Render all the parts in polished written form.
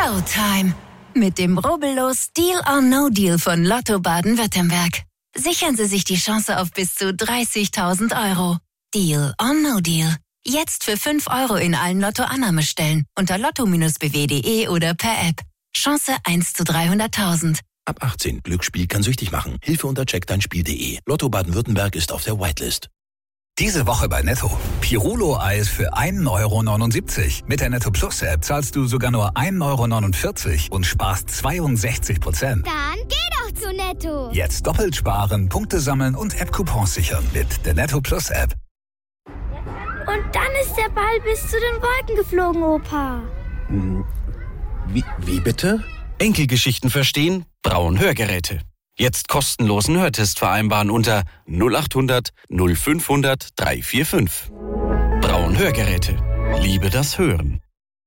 Showtime. Mit dem rubbellos Deal or No Deal von Lotto Baden-Württemberg. Sichern Sie sich die Chance auf bis zu 30.000 €. Deal or No Deal. Jetzt für 5 € in allen Lotto-Annahmestellen unter lotto-bw.de oder per App. Chance 1 zu 300.000. Ab 18. Glücksspiel kann süchtig machen. Hilfe unter checkdeinspiel.de. Lotto Baden-Württemberg ist auf der Whitelist. Diese Woche bei Netto. Pirulo-Eis für 1,79 €. Mit der Netto Plus App zahlst du sogar nur 1,49 € und sparst 62%. Dann geh doch zu Netto. Jetzt doppelt sparen, Punkte sammeln und App-Coupons sichern mit der Netto Plus App. Und dann ist der Ball bis zu den Wolken geflogen, Opa. Wie bitte? Enkelgeschichten verstehen? Braun Hörgeräte. Jetzt kostenlosen Hörtest vereinbaren unter 0800 0500 345. Braun Hörgeräte. Liebe das Hören.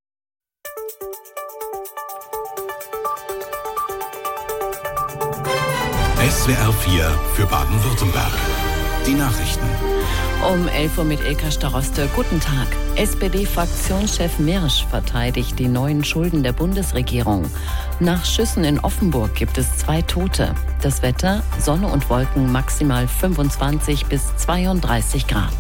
SWR 4 für Baden-Württemberg. Die Nachrichten. Um 11 Uhr mit Ilka Staroste. Guten Tag. SPD-Fraktionschef Mirsch verteidigt die neuen Schulden der Bundesregierung. Nach Schüssen in Offenburg gibt es 2 Tote. Das Wetter, Sonne und Wolken, maximal 25 bis 32 Grad.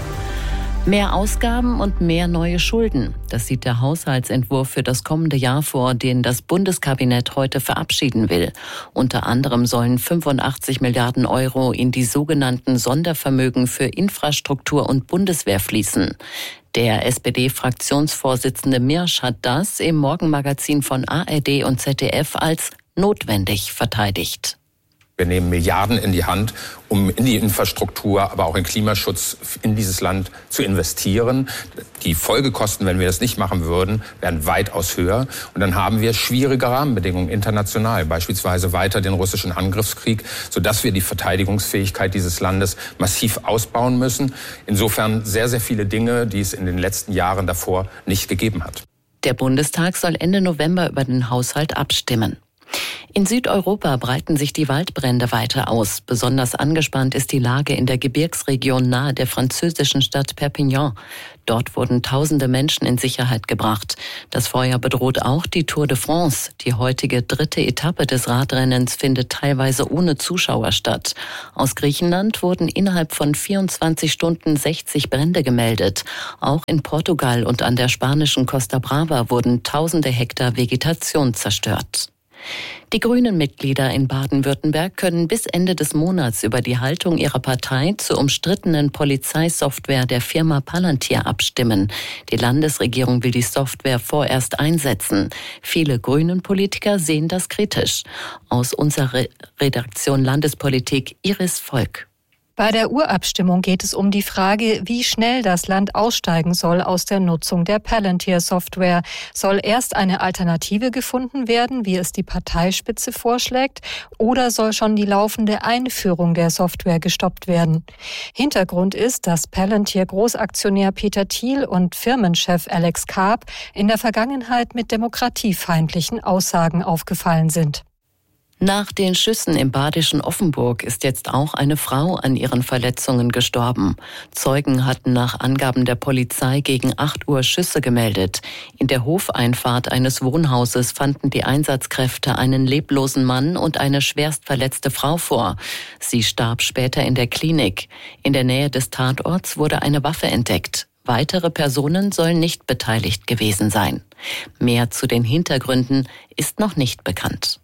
Mehr Ausgaben und mehr neue Schulden. Das sieht der Haushaltsentwurf für das kommende Jahr vor, den das Bundeskabinett heute verabschieden will. Unter anderem sollen 85 Milliarden € in die sogenannten Sondervermögen für Infrastruktur und Bundeswehr fließen. Der SPD-Fraktionsvorsitzende Mirsch hat das im Morgenmagazin von ARD und ZDF als notwendig verteidigt. Wir nehmen Milliarden in die Hand, um in die Infrastruktur, aber auch in Klimaschutz in dieses Land zu investieren. Die Folgekosten, wenn wir das nicht machen würden, wären weitaus höher. Und dann haben wir schwierige Rahmenbedingungen international, beispielsweise weiter den russischen Angriffskrieg, sodass wir die Verteidigungsfähigkeit dieses Landes massiv ausbauen müssen. Insofern sehr, sehr viele Dinge, die es in den letzten Jahren davor nicht gegeben hat. Der Bundestag soll Ende November über den Haushalt abstimmen. In Südeuropa breiten sich die Waldbrände weiter aus. Besonders angespannt ist die Lage in der Gebirgsregion nahe der französischen Stadt Perpignan. Dort wurden tausende Menschen in Sicherheit gebracht. Das Feuer bedroht auch die Tour de France. Die heutige 3. Etappe des Radrennens findet teilweise ohne Zuschauer statt. Aus Griechenland wurden innerhalb von 24 Stunden 60 Brände gemeldet. Auch in Portugal und an der spanischen Costa Brava wurden tausende Hektar Vegetation zerstört. Die Grünen-Mitglieder in Baden-Württemberg können bis Ende des Monats über die Haltung ihrer Partei zur umstrittenen Polizeisoftware der Firma Palantir abstimmen. Die Landesregierung will die Software vorerst einsetzen. Viele Grünen-Politiker sehen das kritisch. Aus unserer Redaktion Landespolitik Iris Volk. Bei der Urabstimmung geht es um die Frage, wie schnell das Land aussteigen soll aus der Nutzung der Palantir-Software. Soll erst eine Alternative gefunden werden, wie es die Parteispitze vorschlägt, oder soll schon die laufende Einführung der Software gestoppt werden? Hintergrund ist, dass Palantir-Großaktionär Peter Thiel und Firmenchef Alex Karp in der Vergangenheit mit demokratiefeindlichen Aussagen aufgefallen sind. Nach den Schüssen im badischen Offenburg ist jetzt auch eine Frau an ihren Verletzungen gestorben. Zeugen hatten nach Angaben der Polizei gegen 8 Uhr Schüsse gemeldet. In der Hofeinfahrt eines Wohnhauses fanden die Einsatzkräfte einen leblosen Mann und eine schwerst verletzte Frau vor. Sie starb später in der Klinik. In der Nähe des Tatorts wurde eine Waffe entdeckt. Weitere Personen sollen nicht beteiligt gewesen sein. Mehr zu den Hintergründen ist noch nicht bekannt.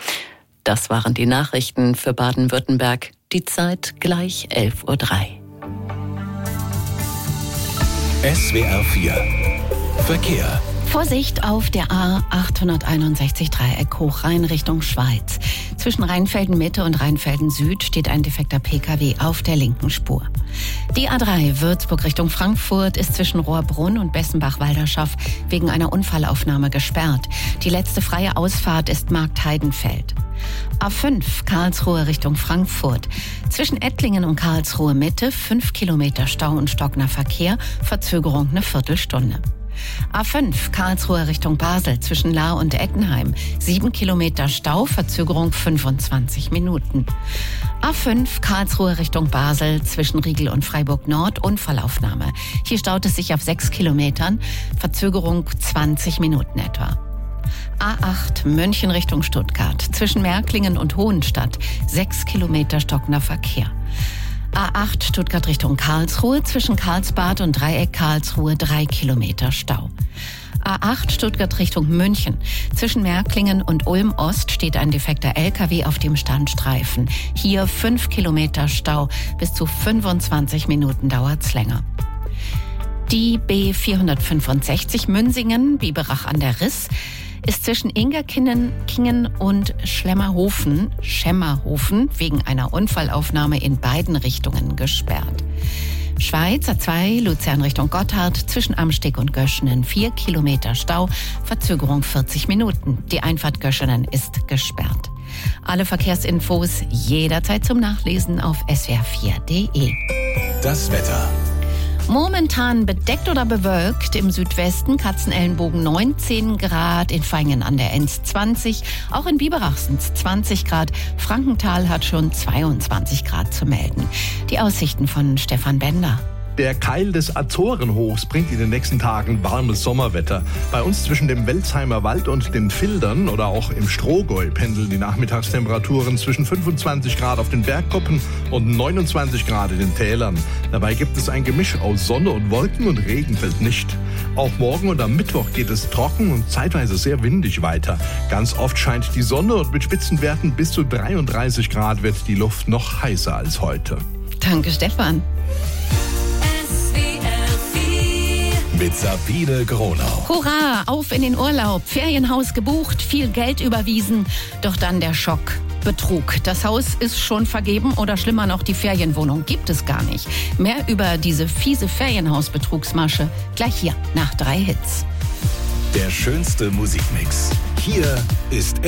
Das waren die Nachrichten für Baden-Württemberg. Die Zeit gleich 11:03 Uhr. SWR 4 Verkehr. Vorsicht auf der A861 Dreieck Hochrhein Richtung Schweiz. Zwischen Rheinfelden Mitte und Rheinfelden Süd steht ein defekter Pkw auf der linken Spur. Die A3 Würzburg Richtung Frankfurt ist zwischen Rohrbrunn und Bessenbach-Walderschaft wegen einer Unfallaufnahme gesperrt. Die letzte freie Ausfahrt ist Marktheidenfeld. A5 Karlsruhe Richtung Frankfurt. Zwischen Ettlingen und Karlsruhe Mitte 5 Kilometer Stau und stockender Verkehr, Verzögerung eine Viertelstunde. A5 Karlsruhe Richtung Basel zwischen Lahr und Ettenheim. 7 Kilometer Stau, Verzögerung 25 Minuten. A5 Karlsruhe Richtung Basel zwischen Riegel und Freiburg Nord, Unfallaufnahme. Hier staut es sich auf 6 Kilometern, Verzögerung 20 Minuten etwa. A8 München Richtung Stuttgart. Zwischen Märklingen und Hohenstadt 6 Kilometer stockender Verkehr. A8 Stuttgart Richtung Karlsruhe. Zwischen Karlsbad und Dreieck Karlsruhe 3 Kilometer Stau. A8 Stuttgart Richtung München. Zwischen Märklingen und Ulm-Ost steht ein defekter LKW auf dem Standstreifen. Hier 5 Kilometer Stau. Bis zu 25 Minuten dauert's länger. Die B465 Münsingen, Biberach an der Riss, ist zwischen Ingerkingen und Schemmerhofen wegen einer Unfallaufnahme in beiden Richtungen gesperrt. Schweiz A2 Luzern Richtung Gotthard zwischen Amsteg und Göschenen 4 Kilometer Stau, Verzögerung 40 Minuten. Die Einfahrt Göschenen ist gesperrt. Alle Verkehrsinfos jederzeit zum Nachlesen auf swr4.de. Das Wetter. Momentan bedeckt oder bewölkt, im Südwesten Katzenellenbogen 19 Grad, in Vaihingen an der Enz 20, auch in Biberach sind es 20 Grad, Frankenthal hat schon 22 Grad zu melden. Die Aussichten von Stefan Bender. Der Keil des Azorenhochs bringt in den nächsten Tagen warmes Sommerwetter. Bei uns zwischen dem Welzheimer Wald und den Fildern oder auch im Strohgäu pendeln die Nachmittagstemperaturen zwischen 25 Grad auf den Bergkuppen und 29 Grad in den Tälern. Dabei gibt es ein Gemisch aus Sonne und Wolken und Regen fällt nicht. Auch morgen und am Mittwoch geht es trocken und zeitweise sehr windig weiter. Ganz oft scheint die Sonne und mit Spitzenwerten bis zu 33 Grad wird die Luft noch heißer als heute. Danke, Stefan. Mit Sabine Gronau. Hurra, auf in den Urlaub, Ferienhaus gebucht, viel Geld überwiesen, doch dann der Schock. Betrug. Das Haus ist schon vergeben oder schlimmer noch, die Ferienwohnung gibt es gar nicht. Mehr über diese fiese Ferienhausbetrugsmasche gleich hier nach 3 Hits. Der schönste Musikmix. Hier ist